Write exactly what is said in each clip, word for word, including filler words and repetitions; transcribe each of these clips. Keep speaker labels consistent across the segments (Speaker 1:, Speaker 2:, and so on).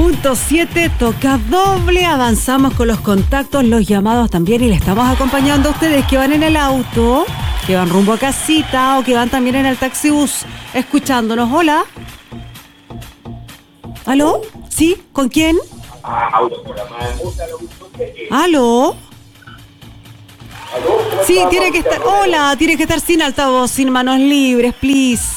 Speaker 1: punto siete, toca doble, avanzamos con los contactos, los llamados también y le estamos acompañando a ustedes que van en el auto, que van rumbo a casita o que van también en el taxibús escuchándonos. Hola. ¿Aló? ¿Sí? ¿Con quién? ¿Aló? Sí, tiene que estar, hola, tiene que estar sin altavoz, sin manos libres, please.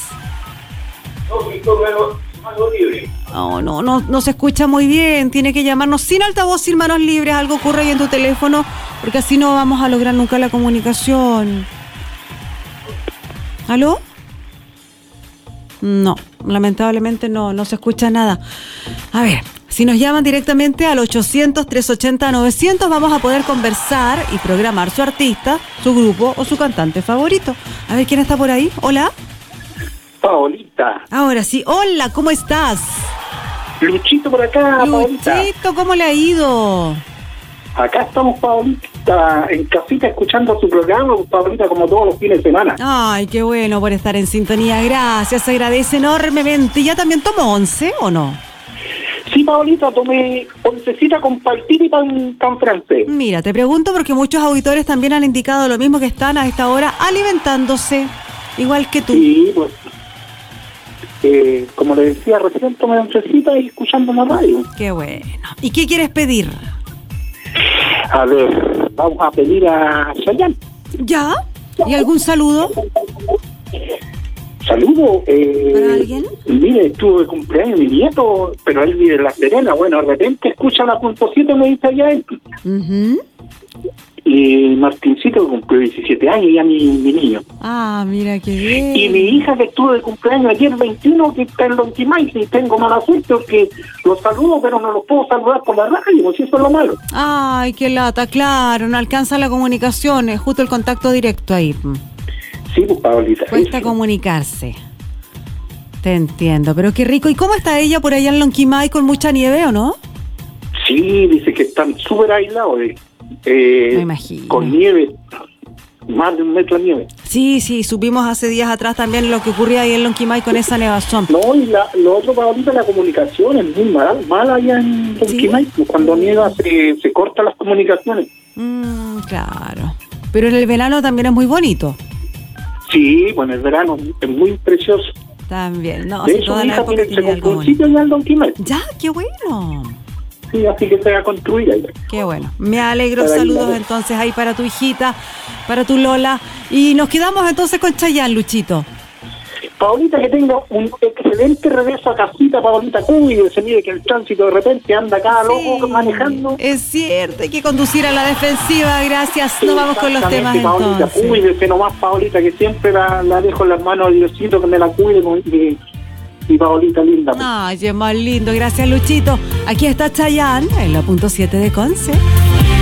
Speaker 1: No, no, no, no se escucha muy bien. Tiene que llamarnos sin altavoz, sin manos libres. Algo ocurre ahí en tu teléfono, porque así no vamos a lograr nunca la comunicación. ¿Aló? No, lamentablemente no, no se escucha nada. A ver, si nos llaman directamente al ochocientos, trescientos ochenta, novecientos, vamos a poder conversar y programar su artista, su grupo o su cantante favorito. A ver, ¿quién está por ahí? Hola.
Speaker 2: Paolita.
Speaker 1: Ahora sí, hola, ¿cómo estás?
Speaker 2: Luchito por acá, Paolita.
Speaker 1: Luchito, ¿cómo le ha ido?
Speaker 2: Acá estamos, Paolita, en casita escuchando su programa, Paolita, como todos los fines de semana.
Speaker 1: Ay, qué bueno por estar en sintonía, gracias, se agradece enormemente. ¿Y ya también tomó once o no?
Speaker 2: Sí, Paolita, tomé oncecita con paltito y pan, pan francés.
Speaker 1: Mira, te pregunto porque muchos auditores también han indicado lo mismo, que están a esta hora alimentándose, igual que tú.
Speaker 2: Sí, pues... Eh, como le decía recién, tomé oncecita y escuchando la radio.
Speaker 1: Qué bueno. ¿Y qué quieres pedir?
Speaker 2: A ver, vamos a pedir a Chayanne.
Speaker 1: ¿Ya? ¿Y algún saludo?
Speaker 2: Saludo. Eh,
Speaker 1: ¿Para alguien?
Speaker 2: Mire, estuvo de cumpleaños mi nieto, pero él vive en La Serena. Bueno, de repente escucha la punto siete, me dice allá él.
Speaker 1: Uh-huh.
Speaker 2: Y Martincito cumplió diecisiete años, ya mi, mi niño.
Speaker 1: Ah, mira qué bien.
Speaker 2: Y mi hija que estuvo de cumpleaños ayer veintiuno, que está en Lonquimay, y tengo mala suerte porque los saludo, pero no los puedo saludar por la radio, pues eso es lo malo.
Speaker 1: Ay, qué lata, claro, no alcanza la comunicación, es justo el contacto directo ahí.
Speaker 2: Sí, pues, Paolita.
Speaker 1: Cuesta
Speaker 2: eso. Comunicarse.
Speaker 1: Te entiendo, pero qué rico. ¿Y cómo está ella por allá en Lonquimay con mucha nieve o no?
Speaker 2: Sí, dice que están súper aislados. Eh. Eh,
Speaker 1: Me imagino.
Speaker 2: Con nieve, más de un metro de nieve.
Speaker 1: Sí, sí, supimos hace días atrás también lo que ocurría ahí en Lonquimay con esa nevazón.
Speaker 2: No, y la, lo otro, para ahorita, la comunicación es muy mala, mala allá en Lonquimay. ¿Sí? Cuando nieva se, se cortan las comunicaciones.
Speaker 1: Mm, claro. Pero en el verano también es muy bonito.
Speaker 2: Sí, bueno, el verano es muy precioso.
Speaker 1: También, no,
Speaker 2: de
Speaker 1: si
Speaker 2: hecho,
Speaker 1: toda
Speaker 2: mi
Speaker 1: la
Speaker 2: hija
Speaker 1: época
Speaker 2: tiene
Speaker 1: tiene
Speaker 2: el
Speaker 1: algo
Speaker 2: segundo sitio
Speaker 1: bonito.
Speaker 2: allá en Lonquimay.
Speaker 1: Ya, qué bueno.
Speaker 2: Sí, así que se va a construir ahí.
Speaker 1: Qué bueno. Me alegro.
Speaker 2: Para
Speaker 1: Saludos
Speaker 2: ayudar.
Speaker 1: entonces ahí para tu hijita, para tu Lola. Y nos quedamos entonces con Chayanne, Luchito.
Speaker 2: Paolita, que tenga un excelente regreso a casita, Paolita, cuídese, mire que el tránsito de repente anda cada loco manejando.
Speaker 1: Es cierto, hay que conducir a la defensiva, gracias. Nos vamos con los temas
Speaker 2: Paolita,
Speaker 1: entonces.
Speaker 2: cuídese nomás, Paolita, que siempre la, la dejo en las manos de Diosito, que me la cuide, y, y Paolita linda.
Speaker 1: Ay, es más lindo, gracias Luchito. Aquí está Chayanne en la punto siete de Conce.